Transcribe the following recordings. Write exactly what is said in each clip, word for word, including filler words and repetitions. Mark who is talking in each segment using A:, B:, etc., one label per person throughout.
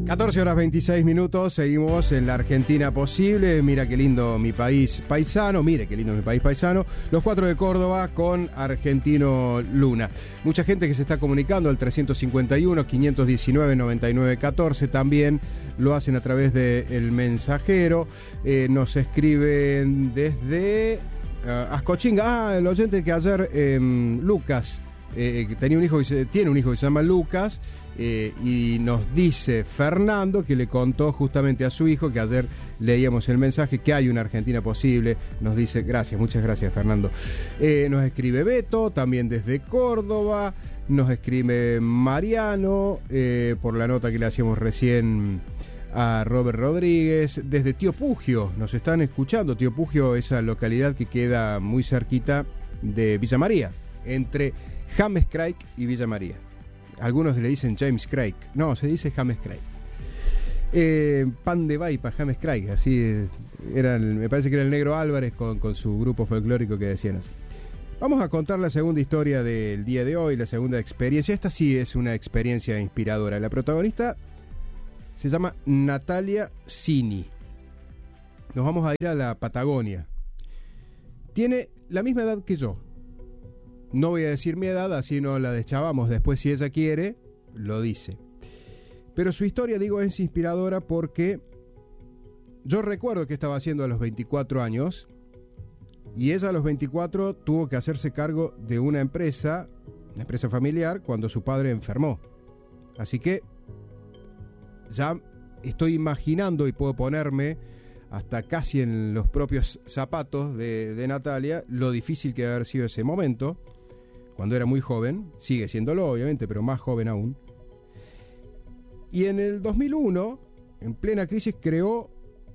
A: catorce horas veintiséis minutos, seguimos en la Argentina posible. Mira qué lindo mi país paisano, mire qué lindo mi país paisano. Los cuatro de Córdoba con Argentino Luna. Mucha gente que se está comunicando al trescientos cincuenta y uno, quinientos diecinueve, noventa y nueve catorce. También lo hacen a través del mensajero. Eh, nos escriben desde uh, Ascochinga. Ah, el oyente que ayer, eh, Lucas, eh, tenía un hijo que se, tiene un hijo que se llama Lucas. Eh, y nos dice Fernando que le contó justamente a su hijo, que ayer leíamos el mensaje, que hay una Argentina posible. Nos dice, gracias, muchas gracias, Fernando. Eh, nos escribe Beto, también desde Córdoba. Nos escribe Mariano, eh, por la nota que le hacíamos recién a Robert Rodríguez. Desde Tío Pugio nos están escuchando. Tío Pugio, esa localidad que queda muy cerquita de Villa María, entre James Craig y Villa María. Algunos le dicen James Craig. No, se dice James Craig. Eh, Pan de Baipa, James Craig. Así era el, me parece que era el Negro Álvarez con, con su grupo folclórico que decían así. Vamos a contar la segunda historia del día de hoy, la segunda experiencia. Esta sí es una experiencia inspiradora. La protagonista se llama Natalia Cini. Nos vamos a ir a la Patagonia. Tiene la misma edad que yo. No voy a decir mi edad, así no la deschavamos. Después, si ella quiere, lo dice. Pero su historia, digo, es inspiradora porque yo recuerdo que estaba haciendo a los veinticuatro años y ella a los veinticuatro tuvo que hacerse cargo de una empresa, una empresa familiar, cuando su padre enfermó. Así que ya estoy imaginando y puedo ponerme hasta casi en los propios zapatos de, de Natalia lo difícil que debe haber sido ese momento. Cuando era muy joven, sigue siéndolo obviamente, pero más joven aún. Y en el dos mil uno, en plena crisis, creó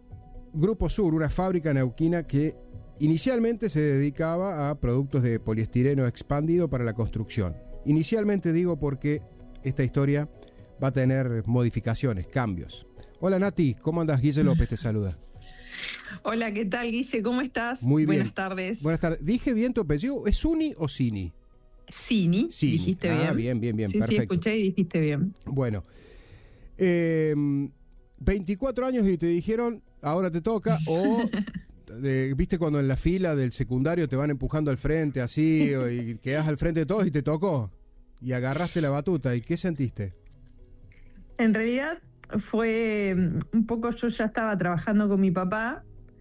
A: Grupo Sur, una fábrica neuquina que inicialmente se dedicaba a productos de poliestireno expandido para la construcción. Inicialmente digo porque esta historia va a tener modificaciones, cambios. Hola Nati, ¿cómo andas? Guille López te saluda.
B: Hola, ¿qué tal, Guille? ¿Cómo estás?
A: Muy bien.
B: Buenas tardes.
A: Buenas tardes. ¿Dije bien tu apellido? ¿Es Suni o Cini?
B: Cini,
A: Cini.
B: dijiste
A: ah,
B: bien.
A: bien, bien, bien,
B: sí,
A: perfecto.
B: Sí, escuché y dijiste bien.
A: Bueno, eh, veinticuatro años y te dijeron, ahora te toca, o de, viste cuando en la fila del secundario te van empujando al frente así, o, y quedas al frente de todos y te tocó, y agarraste la batuta, ¿y qué sentiste?
B: En realidad fue un poco, yo ya estaba trabajando con mi papá,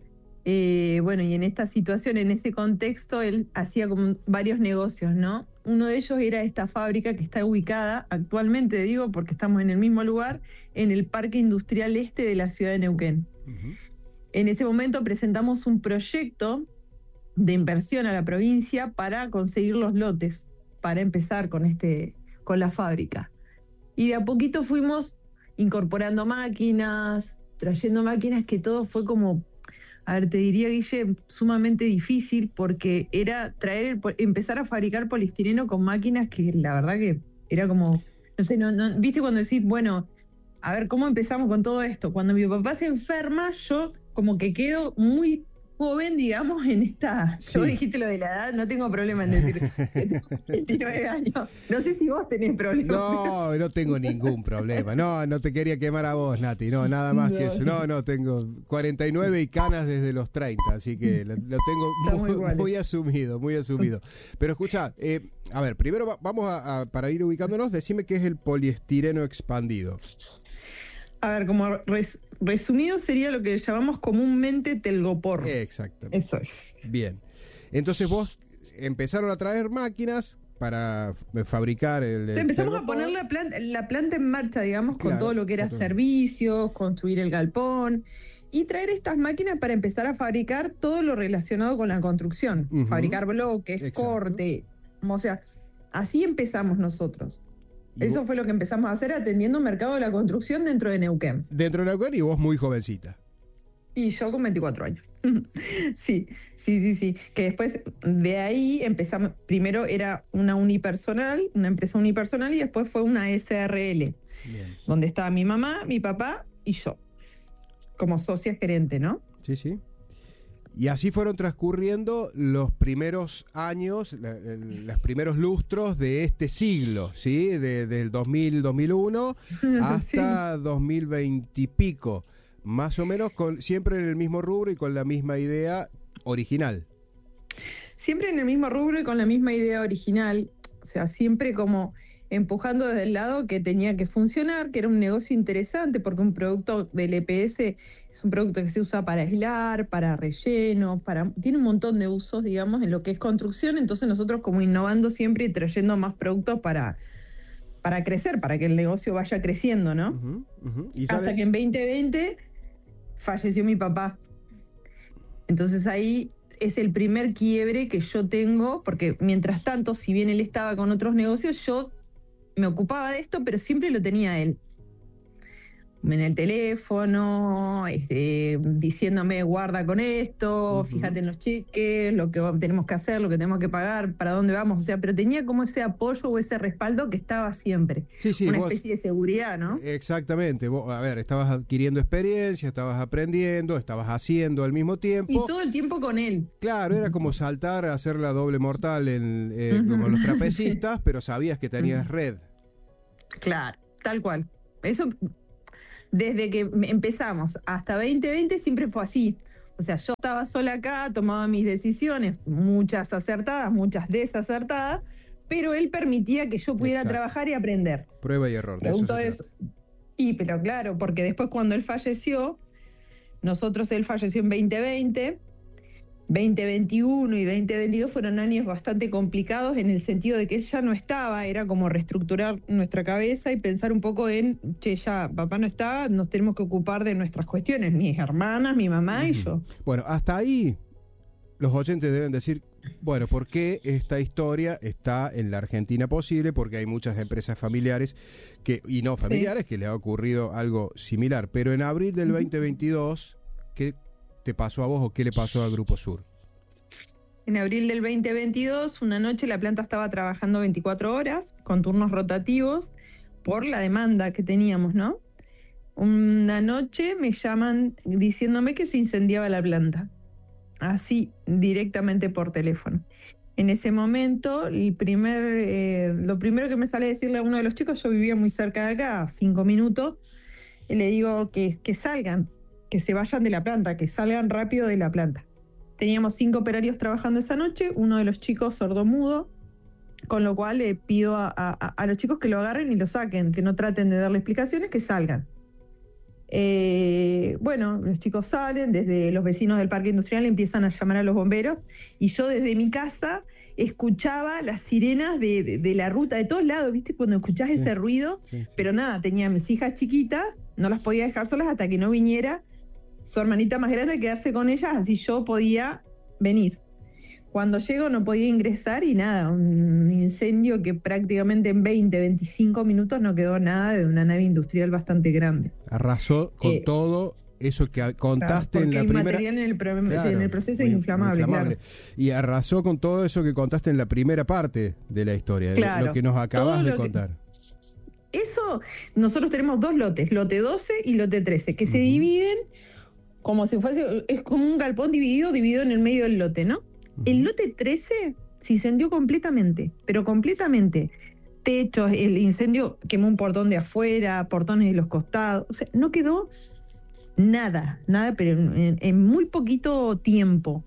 B: eh, bueno, y en esta situación, en ese contexto, él hacía como varios negocios, ¿no? Uno de ellos era esta fábrica que está ubicada actualmente, digo, porque estamos en el mismo lugar, en el Parque Industrial Este de la ciudad de Neuquén. Uh-huh. En ese momento presentamos un proyecto de inversión a la provincia para conseguir los lotes, para empezar con, este, con la fábrica. Y de a poquito fuimos incorporando máquinas, trayendo máquinas, que todo fue como, a ver, te diría, Guille, sumamente difícil, porque era traer, el, empezar a fabricar poliestireno con máquinas que la verdad que era como, no sé, no, no, viste cuando decís, bueno, a ver, ¿cómo empezamos con todo esto? Cuando mi papá se enferma, yo como que quedo muy joven, digamos, en esta... Sí. Vos dijiste lo de la edad, no tengo problema en decir que tengo veintinueve años. No sé si vos tenés problema.
A: No, no tengo ningún problema. No, no te quería quemar a vos, Nati. No, nada más no. que eso. No, no, tengo cuarenta y nueve y canas desde los treinta, así que lo, lo tengo muy, muy, muy asumido, muy asumido. Pero escucha, eh, a ver, primero va, vamos a, a, para ir ubicándonos, decime qué es el poliestireno expandido.
B: A ver, como res, resumido sería lo que llamamos comúnmente telgopor.
A: Exactamente.
B: Eso es.
A: Bien. Entonces vos empezaron a traer máquinas para fabricar el... el
B: empezamos
A: telgopor.
B: a poner la planta, la planta en marcha, digamos, claro, con todo lo que era servicios, construir el galpón y traer estas máquinas para empezar a fabricar todo lo relacionado con la construcción. Uh-huh. Fabricar bloques, exacto, corte. O sea, así empezamos nosotros. Eso vos, fue lo que empezamos a hacer atendiendo el mercado de la construcción dentro de Neuquén.
A: Dentro de Neuquén y vos muy jovencita.
B: Y yo con veinticuatro años. sí, sí, sí, sí. Que después de ahí empezamos, primero era una unipersonal, una empresa unipersonal y después fue una S R L. Bien. Donde estaba mi mamá, mi papá y yo. Como socia gerente, ¿no?
A: Sí, sí. Y así fueron transcurriendo los primeros años, la, la, los primeros lustros de este siglo, ¿sí? De, del dos mil, dos mil uno hasta sí. dos mil veinte y pico, más o menos con, siempre en el mismo rubro y con la misma idea original.
B: Siempre en el mismo rubro y con la misma idea original, o sea, siempre como empujando desde el lado que tenía que funcionar, que era un negocio interesante, porque un producto del E P S es un producto que se usa para aislar, para relleno, para tiene un montón de usos, digamos, en lo que es construcción. Entonces nosotros como innovando siempre y trayendo más productos para, para crecer, para que el negocio vaya creciendo, ¿no? Uh-huh, uh-huh. ¿Y hasta que en veinte veinte falleció mi papá. Entonces ahí es el primer quiebre que yo tengo, porque mientras tanto, si bien él estaba con otros negocios, yo me ocupaba de esto, pero siempre lo tenía él. En el teléfono, este, diciéndome guarda con esto, uh-huh. fíjate en los cheques, lo que tenemos que hacer, lo que tenemos que pagar, para dónde vamos, o sea, pero tenía como ese apoyo o ese respaldo que estaba siempre.
A: Sí, sí,
B: una
A: vos,
B: especie de seguridad, ¿no?
A: Exactamente, vos, a ver, estabas adquiriendo experiencia, estabas aprendiendo, estabas haciendo al mismo tiempo.
B: Y todo el tiempo con él.
A: Claro, era como saltar, hacer la doble mortal en, eh, uh-huh. como los trapecistas, sí. pero sabías que tenías uh-huh. red.
B: Claro, tal cual. Eso... Desde que empezamos hasta veinte veinte siempre fue así. O sea, yo estaba sola acá, tomaba mis decisiones, muchas acertadas, muchas desacertadas, pero él permitía que yo pudiera Exacto. trabajar y aprender.
A: Prueba y error. De
B: Pregunto eso. eso. Y, pero claro, porque después cuando él falleció, nosotros, él falleció en veinte veinte, veinte veintiuno y veinte veintidós fueron años bastante complicados en el sentido de que él ya no estaba, era como reestructurar nuestra cabeza y pensar un poco en, che, ya papá no está, nos tenemos que ocupar de nuestras cuestiones, mis hermanas, mi mamá uh-huh. y yo.
A: Bueno, hasta ahí los oyentes deben decir, bueno, ¿por qué esta historia está en la Argentina posible? Porque hay muchas empresas familiares que y no familiares sí. que le ha ocurrido algo similar, pero en abril del uh-huh. veinte veintidós, ¿qué te pasó a vos o qué le pasó a Grupo Sur?
B: En abril del veinte veintidós, una noche la planta estaba trabajando veinticuatro horas, con turnos rotativos, por la demanda que teníamos, ¿no? Una noche me llaman diciéndome que se incendiaba la planta, así, directamente por teléfono. En ese momento, el primer, eh, lo primero que me sale a decirle a uno de los chicos, yo vivía muy cerca de acá, a cinco minutos, y le digo que, que salgan, que se vayan de la planta, que salgan rápido de la planta. Teníamos cinco operarios trabajando esa noche, uno de los chicos sordomudo, con lo cual le pido a, a, a los chicos que lo agarren y lo saquen, que no traten de darle explicaciones, que salgan. Eh, bueno, los chicos salen, desde los vecinos del parque industrial empiezan a llamar a los bomberos, y yo desde mi casa escuchaba las sirenas de, de, de la ruta, de todos lados, ¿viste? Cuando escuchás sí, ese ruido, sí, sí. Pero nada, tenía mis hijas chiquitas, no las podía dejar solas hasta que no viniera su hermanita más grande a quedarse con ellas, así yo podía venir. Cuando llego no podía ingresar y nada, un incendio que prácticamente en veinte, veinticinco minutos no quedó nada de una nave industrial bastante grande.
A: Arrasó con eh, todo eso que contaste
B: claro,
A: en la
B: el
A: primera...
B: material en el, pro... claro, en el proceso muy, es inflamable, inflamable. Claro.
A: Y arrasó con todo eso que contaste en la primera parte de la historia, claro, lo que nos acabas de contar.
B: Que... Eso, nosotros tenemos dos lotes, lote doce y lote trece, que uh-huh. se dividen como si fuese, es como un galpón dividido, dividido en el medio del lote, ¿no? Uh-huh. El lote trece se incendió completamente, pero completamente. Techos, el incendio quemó un portón de afuera, portones de los costados, o sea, no quedó nada, nada, pero en, en muy poquito tiempo.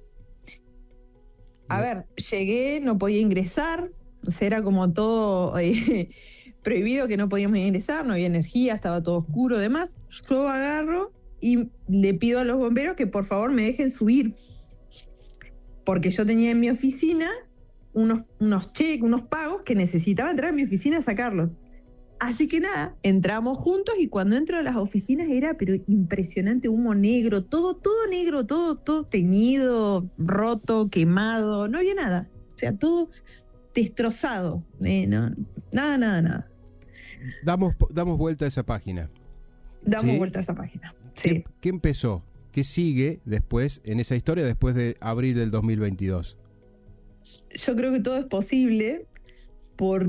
B: A ver, llegué, no podía ingresar, o sea, era como todo eh, prohibido, que no podíamos ingresar, no había energía, estaba todo oscuro, demás. Yo agarro y le pido a los bomberos que por favor me dejen subir, porque yo tenía en mi oficina unos, unos cheques, unos pagos que necesitaba entrar a mi oficina a sacarlos. Así que nada, entramos juntos y cuando entro a las oficinas era pero impresionante, humo negro, todo, todo negro, todo, todo teñido, roto, quemado, no había nada. O sea, todo destrozado. Eh, no, nada, nada, nada.
A: Damos, damos vuelta a esa página.
B: Damos
A: ¿Sí?
B: vuelta a esa página. Sí.
A: ¿Qué, ¿Qué empezó? ¿Qué sigue después en esa historia después de abril del dos mil veintidós?
B: Yo creo que todo es posible,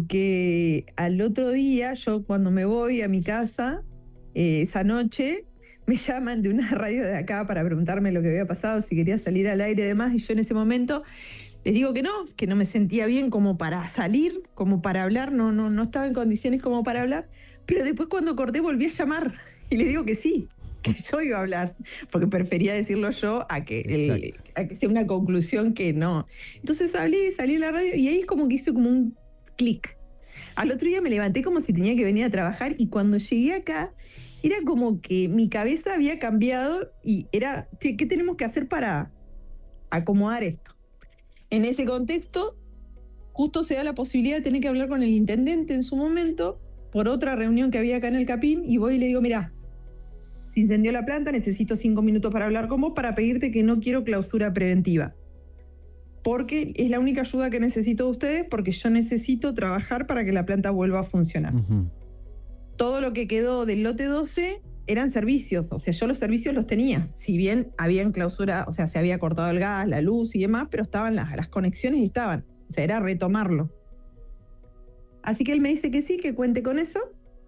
B: porque al otro día, yo cuando me voy a mi casa, eh, esa noche, me llaman de una radio de acá para preguntarme lo que había pasado, si quería salir al aire y demás, y yo en ese momento les digo que no, que no me sentía bien como para salir, como para hablar, no, no, no estaba en condiciones como para hablar, pero después cuando corté volví a llamar y les digo que sí, que yo iba a hablar, porque prefería decirlo yo a que, el, a que sea una conclusión que no. Entonces hablé, salí en la radio y ahí es como que hizo como un clic. Al otro día me levanté como si tenía que venir a trabajar y cuando llegué acá era como que mi cabeza había cambiado y era, che, ¿qué tenemos que hacer para acomodar esto? En ese contexto, justo se da la posibilidad de tener que hablar con el intendente en su momento por otra reunión que había acá en el Capim y voy y le digo, mirá, se incendió la planta, necesito cinco minutos para hablar con vos para pedirte que no quiero clausura preventiva. Porque es la única ayuda que necesito de ustedes porque yo necesito trabajar para que la planta vuelva a funcionar. Uh-huh. Todo lo que quedó del lote doce eran servicios, o sea, yo los servicios los tenía. Si bien habían clausura, o sea, se había cortado el gas, la luz y demás, pero estaban las, las conexiones y estaban. O sea, era retomarlo. Así que él me dice que sí, que cuente con eso.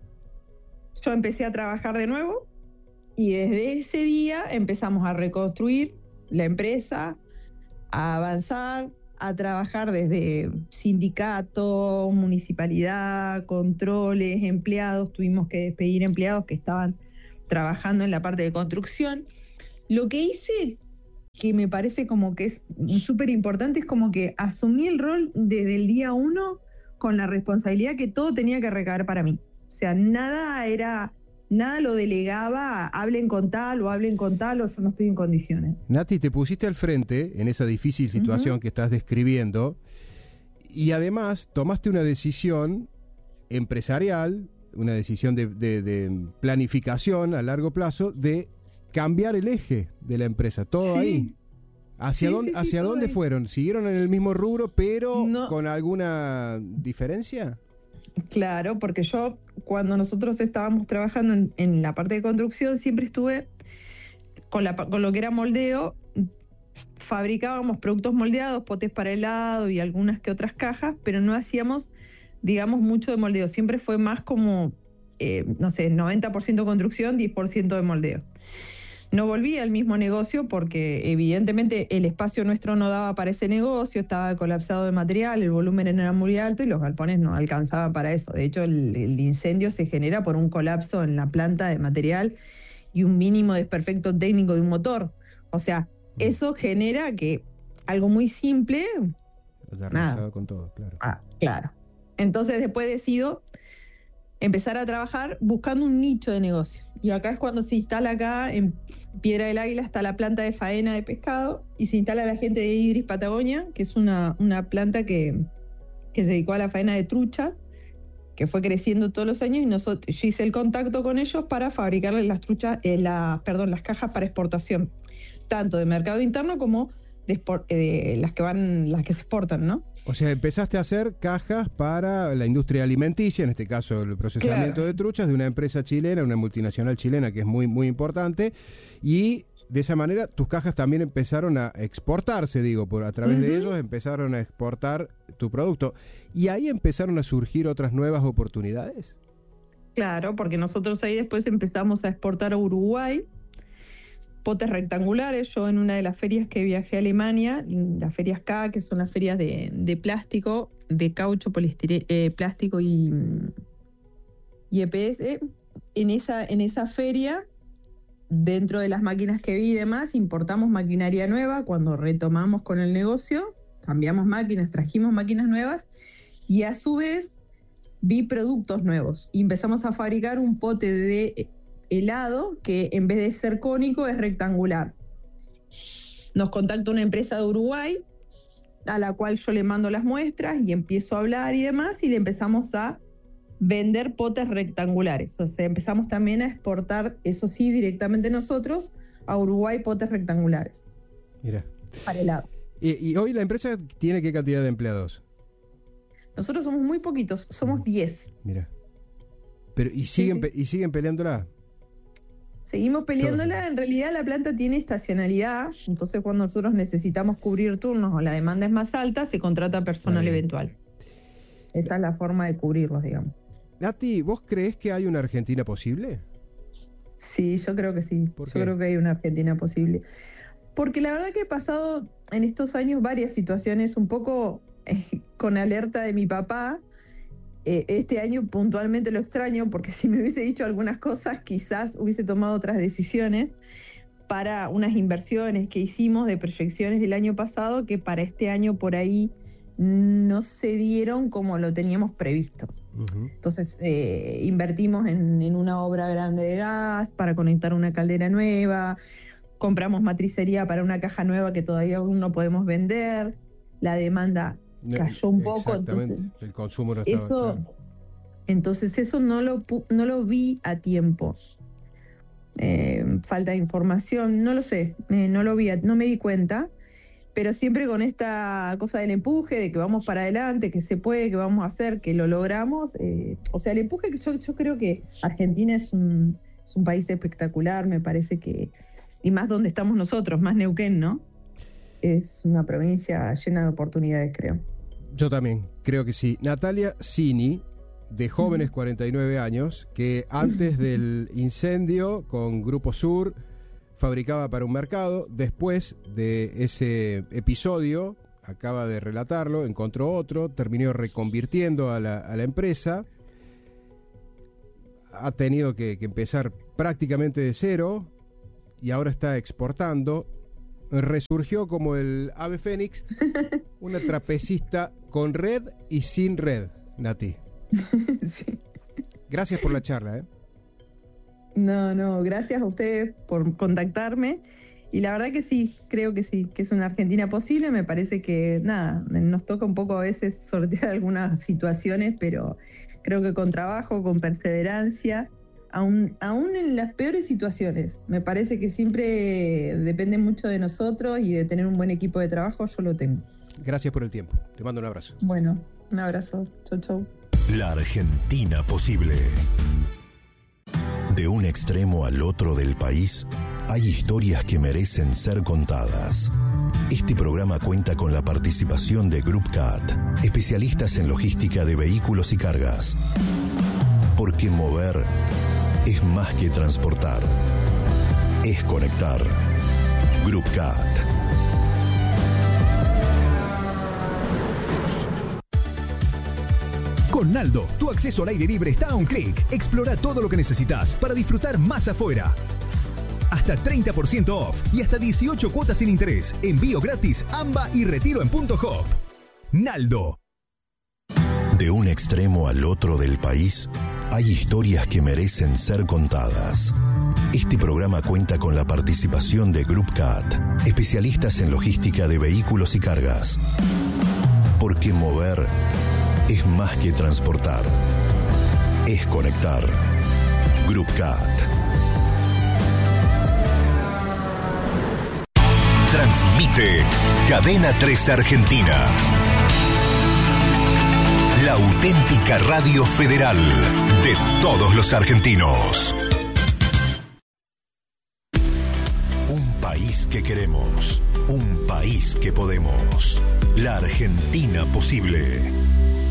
B: Yo empecé a trabajar de nuevo. Y desde ese día empezamos a reconstruir la empresa, a avanzar, a trabajar desde sindicato, municipalidad, controles, empleados. Tuvimos que despedir empleados que estaban trabajando en la parte de construcción. Lo que hice, que me parece como que es súper importante, es como que asumí el rol desde el día uno con la responsabilidad que todo tenía que recaer para mí. O sea, nada era... Nada lo delegaba, hablen con tal o hablen con tal o yo no estoy en condiciones.
A: Nati, te pusiste al frente en esa difícil situación uh-huh. que estás describiendo y además tomaste una decisión empresarial, una decisión de, de, de planificación a largo plazo de cambiar el eje de la empresa, todo sí. ahí. ¿Hacia sí, dónde, sí, hacia sí, dónde fueron? ¿Siguieron en el mismo rubro pero no. con alguna diferencia?
B: Claro, porque yo cuando nosotros estábamos trabajando en, en la parte de construcción siempre estuve con, la, con lo que era moldeo, fabricábamos productos moldeados, potes para helado y algunas que otras cajas, pero no hacíamos, digamos, mucho de moldeo, siempre fue más como, eh, no sé, noventa por ciento construcción, diez por ciento de moldeo. No volví al mismo negocio porque evidentemente el espacio nuestro no daba para ese negocio, estaba colapsado de material, el volumen era muy alto y los galpones no alcanzaban para eso. De hecho, el, el incendio se genera por un colapso en la planta de material y un mínimo desperfecto técnico de un motor. O sea, eso genera que algo muy simple...
A: Nada. Con todo, claro.
B: Ah, claro. Entonces después decido empezar a trabajar buscando un nicho de negocio. Y acá es cuando se instala acá, en Piedra del Águila, está la planta de faena de pescado, y se instala la gente de Idris Patagonia, que es una, una planta que, que se dedicó a la faena de trucha, que fue creciendo todos los años, y nosotros, yo hice el contacto con ellos para fabricarles las truchas, eh, la, perdón, las cajas para exportación, tanto de mercado interno como de, export, eh, de las que van, las que se exportan, ¿no?
A: O sea, empezaste a hacer cajas para la industria alimenticia, en este caso el procesamiento claro. de truchas de una empresa chilena, una multinacional chilena que es muy, muy importante, y de esa manera tus cajas también empezaron a exportarse, digo, por a través uh-huh. de ellos empezaron a exportar tu producto. ¿Y ahí empezaron a surgir otras nuevas oportunidades?
B: Claro, porque nosotros ahí después empezamos a exportar a Uruguay, potes rectangulares. Yo en una de las ferias que viajé a Alemania, las ferias K, que son las ferias de, de plástico, de caucho, poliestireno, eh, plástico y, y E P S, en esa, en esa feria, dentro de las máquinas que vi y demás, importamos maquinaria nueva. Cuando retomamos con el negocio, cambiamos máquinas, trajimos máquinas nuevas y a su vez vi productos nuevos. Y empezamos a fabricar un pote de helado que en vez de ser cónico es rectangular. Nos contacta una empresa de Uruguay a la cual yo le mando las muestras y empiezo a hablar y demás y le empezamos a vender potes rectangulares. O sea, empezamos también a exportar, eso sí, directamente nosotros a Uruguay potes rectangulares.
A: Mira.
B: Para helado.
A: ¿Y, y hoy la empresa tiene qué cantidad de empleados?
B: Nosotros somos muy poquitos, somos diez.
A: Mira. Pero ¿y siguen,
B: sí, sí.
A: ¿y siguen peleándola?
B: Seguimos peleándola. En realidad la planta tiene estacionalidad, entonces cuando nosotros necesitamos cubrir turnos o la demanda es más alta, se contrata personal eventual. Esa es la forma de cubrirlos, digamos.
A: Nati, ¿vos creés que hay una Argentina posible?
B: Sí, yo creo que sí.
A: ¿Por
B: Yo
A: qué?
B: creo que hay una Argentina posible. Porque la verdad que he pasado en estos años varias situaciones un poco eh, con alerta de mi papá. Eh, este año puntualmente lo extraño porque si me hubiese dicho algunas cosas quizás hubiese tomado otras decisiones para unas inversiones que hicimos de proyecciones el año pasado que para este año por ahí no se dieron como lo teníamos previsto.
A: Uh-huh.
B: Entonces eh, invertimos en, en una obra grande de gas para conectar una caldera nueva, compramos matricería para una caja nueva que todavía aún no podemos vender, la demanda cayó un poco, entonces
A: el consumo no estaba,
B: eso,
A: claro.
B: entonces eso no lo, no lo vi a tiempo. Eh, falta de información, no lo sé, eh, no lo vi, a, no me di cuenta, pero siempre con esta cosa del empuje, de que vamos para adelante, que se puede, que vamos a hacer, que lo logramos. Eh, o sea, el empuje, que yo, yo creo que Argentina es un, es un país espectacular, me parece que, y más donde estamos nosotros, más Neuquén, ¿no? Es una provincia llena de oportunidades, creo.
A: Yo también, creo que sí. Natalia Cini, de Jóvenes cuarenta y nueve años, que antes del incendio con Grupo Sur fabricaba para un mercado. Después de ese episodio, acaba de relatarlo, encontró otro, terminó reconvirtiendo a la, a la empresa. Ha tenido que, que empezar prácticamente de cero y ahora está exportando. Resurgió como el ave fénix, una trapecista con red y sin red, Nati.
B: Sí.
A: Gracias por la charla, ¿eh?
B: No, no, gracias a ustedes por contactarme. Y la verdad que sí, creo que sí, que es una Argentina posible. Me parece que, nada, nos toca un poco a veces sortear algunas situaciones, pero creo que con trabajo, con perseverancia, aún, aún en las peores situaciones, me parece que siempre depende mucho de nosotros y de tener un buen equipo de trabajo. Yo lo tengo.
A: Gracias por el tiempo. Te mando un abrazo.
B: Bueno, un abrazo. Chau, chau.
C: La Argentina posible. De un extremo al otro del país, hay historias que merecen ser contadas. Este programa cuenta con la participación de Group C A T, especialistas en logística de vehículos y cargas. Porque mover es más que transportar, es conectar. Group C A T.
D: Con Naldo, tu acceso al aire libre está a un clic. Explora todo lo que necesitas para disfrutar más afuera. Hasta treinta por ciento off y hasta dieciocho cuotas sin interés. Envío gratis, AMBA y retiro en Punto Hop. Naldo.
C: De un extremo al otro del país, hay historias que merecen ser contadas. Este programa cuenta con la participación de Group C A T, especialistas en logística de vehículos y cargas. Porque mover es más que transportar, es conectar. Group C A T. Transmite Cadena tres Argentina. La auténtica radio federal de todos los argentinos. Un país que queremos, un país que podemos. La Argentina posible.